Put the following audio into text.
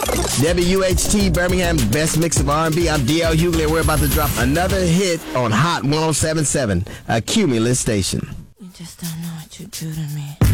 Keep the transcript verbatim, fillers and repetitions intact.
W H T Birmingham, best mix of R and B. I'm D L Hughley, and we're about to drop another hit on Hot one oh seven point seven, a Cumulus station. You just don't know what you do to me.